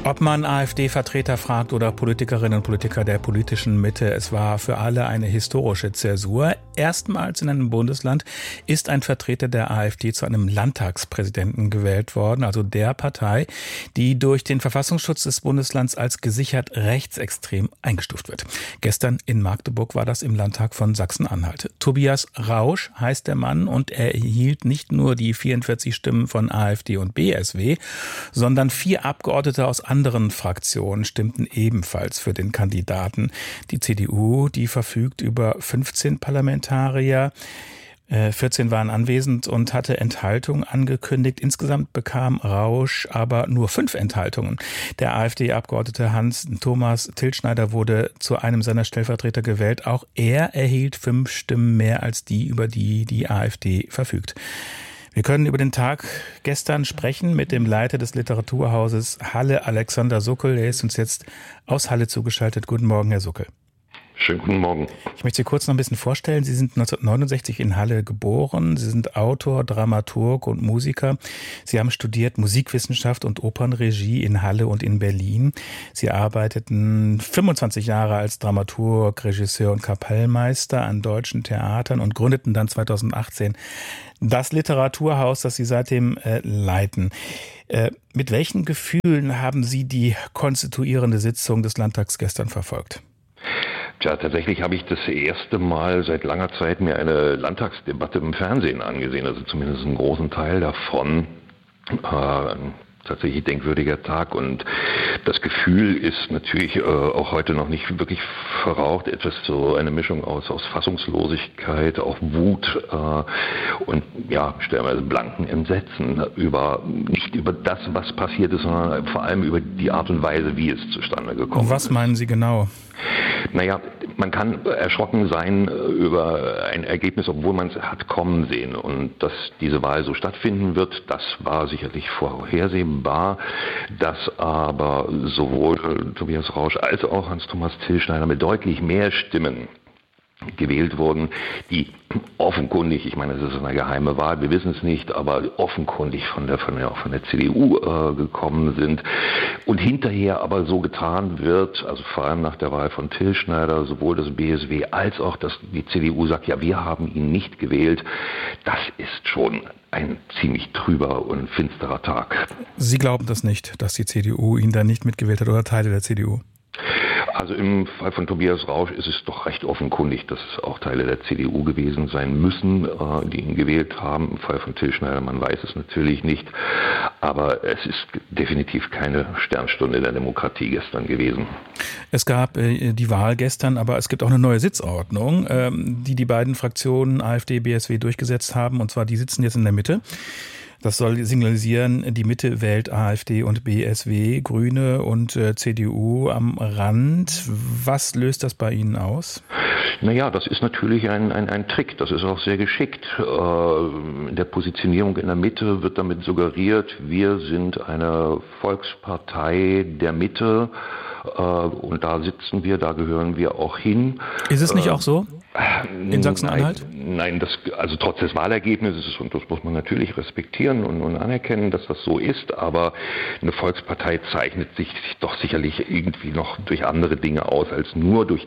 Ob man AfD-Vertreter fragt oder Politikerinnen und Politiker der politischen Mitte, es war für alle eine historische Zäsur. Erstmals in einem Bundesland ist ein Vertreter der AfD zu einem Landtagspräsidenten gewählt worden, also der Partei, die durch den Verfassungsschutz des Bundeslands als gesichert rechtsextrem eingestuft wird. Gestern in Magdeburg war das im Landtag von Sachsen-Anhalt. Tobias Rausch heißt der Mann und er erhielt nicht nur die 44 Stimmen von AfD und BSW, sondern 4 Abgeordnete aus anderen Fraktionen stimmten ebenfalls für den Kandidaten. Die CDU, die verfügt über 15 Parlamentarier. 14 waren anwesend und hatte Enthaltung angekündigt. Insgesamt bekam Rausch aber nur 5 Enthaltungen. Der AfD-Abgeordnete Hans-Thomas Tilschneider wurde zu einem seiner Stellvertreter gewählt. Auch er erhielt 5 Stimmen mehr als die, über die die AfD verfügt. Wir können über den Tag gestern sprechen mit dem Leiter des Literaturhauses Halle, Alexander Suckel. Er ist uns jetzt aus Halle zugeschaltet. Guten Morgen, Herr Suckel. Schönen guten Morgen. Ich möchte Sie kurz noch ein bisschen vorstellen. Sie sind 1969 in Halle geboren. Sie sind Autor, Dramaturg und Musiker. Sie haben studiert Musikwissenschaft und Opernregie in Halle und in Berlin. Sie arbeiteten 25 Jahre als Dramaturg, Regisseur und Kapellmeister an deutschen Theatern und gründeten dann 2018 das Literaturhaus, das Sie seitdem leiten. Mit welchen Gefühlen haben Sie die konstituierende Sitzung des Landtags gestern verfolgt? Tja, tatsächlich habe ich das erste Mal seit langer Zeit mir eine Landtagsdebatte im Fernsehen angesehen, also zumindest einen großen Teil davon. Tatsächlich denkwürdiger Tag und das Gefühl ist natürlich auch heute noch nicht wirklich verraucht. Etwas so eine Mischung aus Fassungslosigkeit, auch Wut und ja, stellenweise blanken Entsetzen nicht über das, was passiert ist, sondern vor allem über die Art und Weise, wie es zustande gekommen ist. Was meinen Sie genau? Naja, man kann erschrocken sein über ein Ergebnis, obwohl man es hat kommen sehen. Und dass diese Wahl so stattfinden wird, das war sicherlich vorhersehbar. Dass aber sowohl Tobias Rausch als auch Hans-Thomas Tilschneider mit deutlich mehr Stimmen gewählt wurden, die offenkundig, ich meine, es ist eine geheime Wahl, wir wissen es nicht, aber offenkundig von der CDU gekommen sind und hinterher aber so getan wird, also vor allem nach der Wahl von Tilschneider, sowohl das BSW als auch die CDU sagt, ja, wir haben ihn nicht gewählt, das ist schon ein ziemlich trüber und finsterer Tag. Sie glauben das nicht, dass die CDU ihn da nicht mitgewählt hat oder Teile der CDU? Also im Fall von Tobias Rausch ist es doch recht offenkundig, dass es auch Teile der CDU gewesen sein müssen, die ihn gewählt haben. Im Fall von Tilschneider, man weiß es natürlich nicht, aber es ist definitiv keine Sternstunde der Demokratie gestern gewesen. Es gab die Wahl gestern, aber es gibt auch eine neue Sitzordnung, die beiden Fraktionen AfD, BSW durchgesetzt haben, und zwar die sitzen jetzt in der Mitte. Das soll signalisieren, die Mitte wählt AfD und BSW, Grüne und CDU am Rand. Was löst das bei Ihnen aus? Naja, das ist natürlich ein Trick, das ist auch sehr geschickt. In der Positionierung in der Mitte wird damit suggeriert, wir sind eine Volkspartei der Mitte und da sitzen wir, da gehören wir auch hin. Ist es nicht auch so? In Sachsen-Anhalt? Nein, also trotz des Wahlergebnisses, und das muss man natürlich respektieren und anerkennen, dass das so ist, aber eine Volkspartei zeichnet sich doch sicherlich irgendwie noch durch andere Dinge aus, als nur durch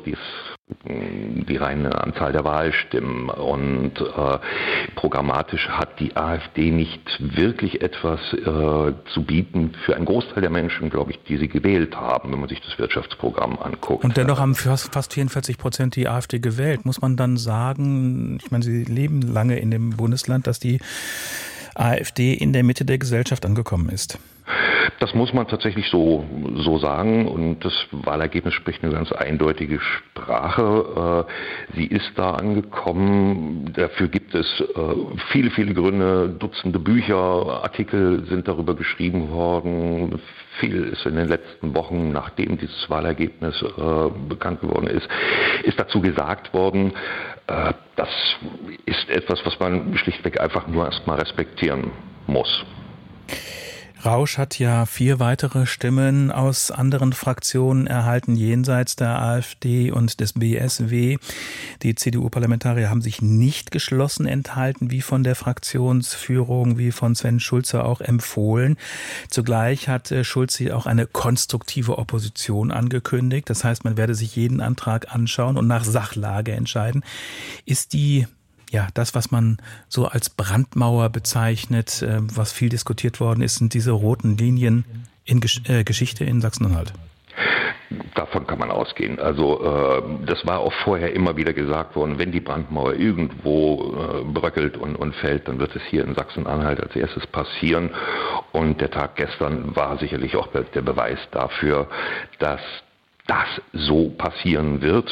die reine Anzahl der Wahlstimmen. Und programmatisch hat die AfD nicht wirklich etwas zu bieten für einen Großteil der Menschen, glaube ich, die sie gewählt haben, wenn man sich das Wirtschaftsprogramm anguckt. Und dennoch haben fast 44% die AfD gewählt. Muss man dann sagen, ich meine, Sie leben lange in dem Bundesland, dass die AfD in der Mitte der Gesellschaft angekommen ist? Das muss man tatsächlich so sagen und das Wahlergebnis spricht eine ganz eindeutige Sprache. Sie ist da angekommen, dafür gibt es viele, viele Gründe, Dutzende Bücher, Artikel sind darüber geschrieben worden. Viel ist in den letzten Wochen, nachdem dieses Wahlergebnis bekannt geworden ist dazu gesagt worden. Das ist etwas, was man schlichtweg einfach nur erstmal respektieren muss. Rausch hat ja 4 weitere Stimmen aus anderen Fraktionen erhalten, jenseits der AfD und des BSW. Die CDU-Parlamentarier haben sich nicht geschlossen enthalten, wie von der Fraktionsführung, wie von Sven Schulze auch empfohlen. Zugleich hat Schulze auch eine konstruktive Opposition angekündigt. Das heißt, man werde sich jeden Antrag anschauen und nach Sachlage entscheiden. Ist das, was man so als Brandmauer bezeichnet, was viel diskutiert worden ist, sind diese roten Linien in Geschichte in Sachsen-Anhalt? Davon kann man ausgehen. Also das war auch vorher immer wieder gesagt worden, wenn die Brandmauer irgendwo bröckelt und fällt, dann wird es hier in Sachsen-Anhalt als erstes passieren. Und der Tag gestern war sicherlich auch der Beweis dafür, dass das so passieren wird.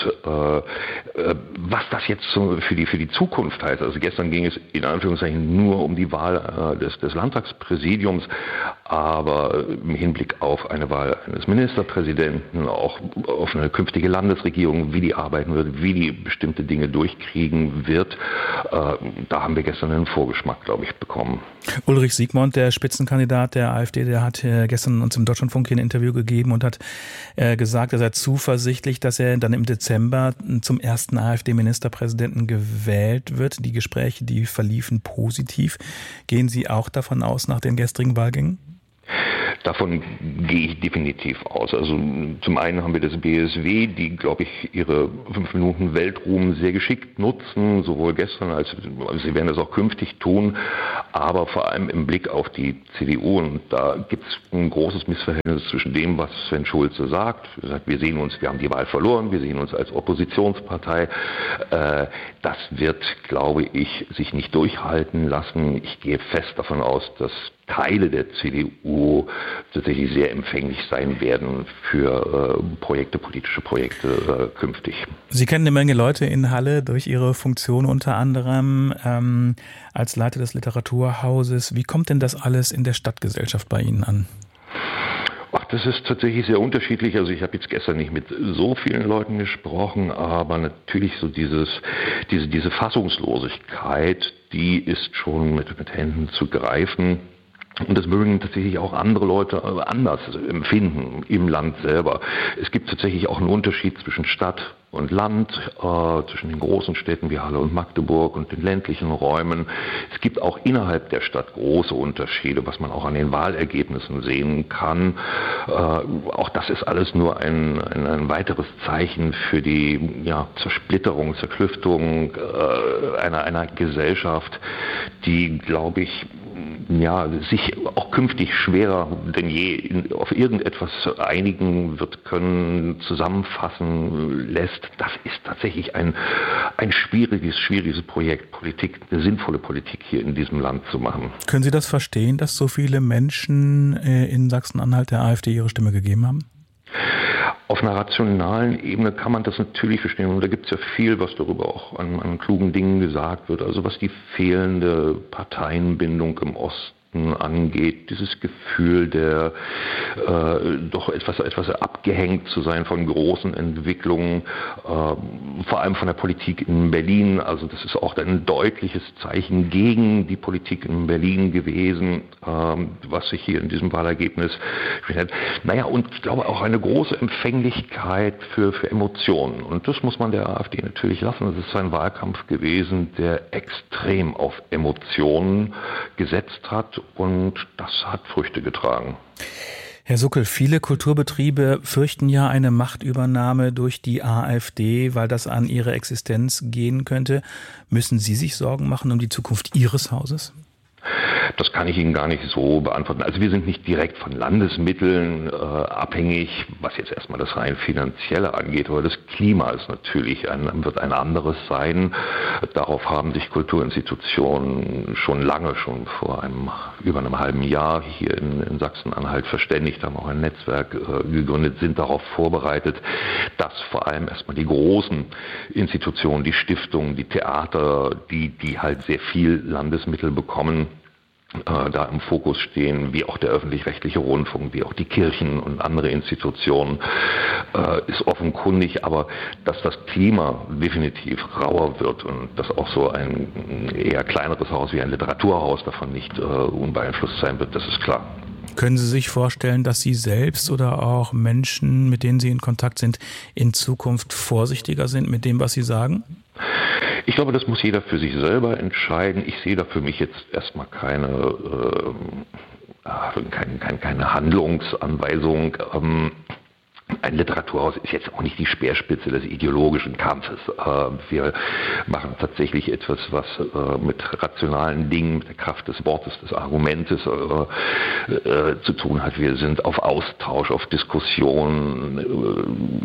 Was das jetzt für die Zukunft heißt, also gestern ging es in Anführungszeichen nur um die Wahl des Landtagspräsidiums, aber im Hinblick auf eine Wahl eines Ministerpräsidenten, auch auf eine künftige Landesregierung, wie die arbeiten wird, wie die bestimmte Dinge durchkriegen wird, da haben wir gestern einen Vorgeschmack, glaube ich, bekommen. Ulrich Siegmund, der Spitzenkandidat der AfD, der hat gestern uns im Deutschlandfunk hier ein Interview gegeben und hat gesagt, er sei zuversichtlich, dass er dann im Dezember zum ersten AfD-Ministerpräsidenten gewählt wird. Die Gespräche, die verliefen positiv. Gehen Sie auch davon aus nach den gestrigen Wahlgängen? Davon gehe ich definitiv aus. Also zum einen haben wir das BSW, die, glaube ich, ihre 5 Minuten Weltruhm sehr geschickt nutzen, sowohl gestern als sie werden das auch künftig tun, aber vor allem im Blick auf die CDU. Und da gibt es ein großes Missverhältnis zwischen dem, was Sven Schulze sagt. Er sagt, wir haben die Wahl verloren, wir sehen uns als Oppositionspartei. Das wird, glaube ich, sich nicht durchhalten lassen. Ich gehe fest davon aus, dass Teile der CDU tatsächlich sehr empfänglich sein werden für politische Projekte künftig. Sie kennen eine Menge Leute in Halle durch Ihre Funktion unter anderem als Leiter des Literaturhauses. Wie kommt denn das alles in der Stadtgesellschaft bei Ihnen an? Ach, das ist tatsächlich sehr unterschiedlich. Also ich habe jetzt gestern nicht mit so vielen Leuten gesprochen, aber natürlich so diese Fassungslosigkeit, die ist schon mit Händen zu greifen. Und das mögen tatsächlich auch andere Leute anders empfinden im Land selber. Es gibt tatsächlich auch einen Unterschied zwischen Stadt und Land, zwischen den großen Städten wie Halle und Magdeburg und den ländlichen Räumen. Es gibt auch innerhalb der Stadt große Unterschiede, was man auch an den Wahlergebnissen sehen kann. Auch das ist alles nur ein weiteres Zeichen für die Zersplitterung, Zerklüftung einer Gesellschaft, die, glaube ich, sich auch künftig schwerer denn je auf irgendetwas einigen wird können, zusammenfassen lässt. Das ist tatsächlich ein schwieriges Projekt, Politik, eine sinnvolle Politik hier in diesem Land zu machen. Können Sie das verstehen, dass so viele Menschen in Sachsen-Anhalt der AfD ihre Stimme gegeben haben? Auf einer rationalen Ebene kann man das natürlich verstehen und da gibt es ja viel, was darüber auch an klugen Dingen gesagt wird. Also was die fehlende Parteienbindung im Osten angeht, dieses Gefühl der doch etwas abgehängt zu sein von großen Entwicklungen, vor allem von der Politik in Berlin. Also das ist auch ein deutliches Zeichen gegen die Politik in Berlin gewesen, was sich hier in diesem Wahlergebnis hat. Und ich glaube auch eine große Empfänglichkeit für Emotionen. Und das muss man der AfD natürlich lassen. Das ist ein Wahlkampf gewesen, der extrem auf Emotionen gesetzt hat. Und das hat Früchte getragen. Herr Suckel, viele Kulturbetriebe fürchten ja eine Machtübernahme durch die AfD, weil das an ihre Existenz gehen könnte. Müssen Sie sich Sorgen machen um die Zukunft Ihres Hauses? Das kann ich Ihnen gar nicht so beantworten. Also wir sind nicht direkt von Landesmitteln abhängig, was jetzt erstmal das rein Finanzielle angeht, aber das Klima ist natürlich wird ein anderes sein. Darauf haben sich Kulturinstitutionen schon vor über einem halben Jahr hier in Sachsen-Anhalt verständigt, haben auch ein Netzwerk gegründet, sind darauf vorbereitet, dass vor allem erstmal die großen Institutionen, die Stiftungen, die Theater, die halt sehr viel Landesmittel bekommen, da im Fokus stehen, wie auch der öffentlich-rechtliche Rundfunk, wie auch die Kirchen und andere Institutionen, ist offenkundig, aber dass das Klima definitiv rauer wird und dass auch so ein eher kleineres Haus wie ein Literaturhaus davon nicht unbeeinflusst sein wird, das ist klar. Können Sie sich vorstellen, dass Sie selbst oder auch Menschen, mit denen Sie in Kontakt sind, in Zukunft vorsichtiger sind mit dem, was Sie sagen? Ich glaube, das muss jeder für sich selber entscheiden. Ich sehe da für mich jetzt erstmal keine Handlungsanweisung. Ein Literaturhaus ist jetzt auch nicht die Speerspitze des ideologischen Kampfes. Wir machen tatsächlich etwas, was mit rationalen Dingen, mit der Kraft des Wortes, des Argumentes zu tun hat. Wir sind auf Austausch, auf Diskussion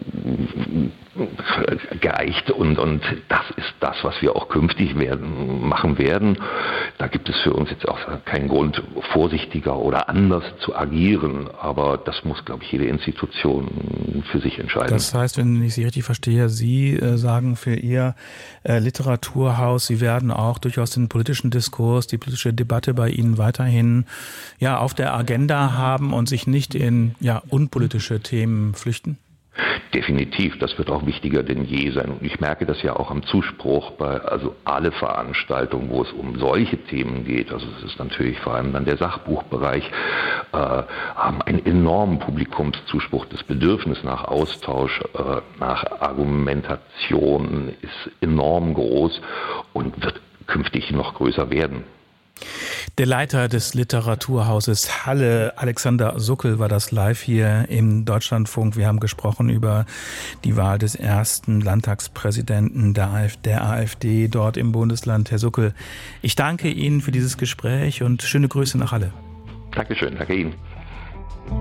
geeicht und das ist das, was wir auch künftig machen werden. Da gibt es für uns jetzt auch keinen Grund, vorsichtiger oder anders zu agieren, aber das muss, glaube ich, jede Institution für sich entscheiden. Das heißt, wenn ich Sie richtig verstehe, Sie sagen für Ihr Literaturhaus, Sie werden auch durchaus den politischen Diskurs, die politische Debatte bei Ihnen weiterhin auf der Agenda haben und sich nicht in unpolitische Themen flüchten? Definitiv, das wird auch wichtiger denn je sein. Und ich merke das ja auch am Zuspruch bei alle Veranstaltungen, wo es um solche Themen geht. Also es ist natürlich vor allem dann der Sachbuchbereich, haben einen enormen Publikumszuspruch. Das Bedürfnis nach Austausch, nach Argumentation ist enorm groß und wird künftig noch größer werden. Der Leiter des Literaturhauses Halle, Alexander Suckel, war das live hier im Deutschlandfunk. Wir haben gesprochen über die Wahl des ersten Landtagspräsidenten der AfD dort im Bundesland. Herr Suckel, ich danke Ihnen für dieses Gespräch und schöne Grüße nach Halle. Dankeschön, danke Ihnen.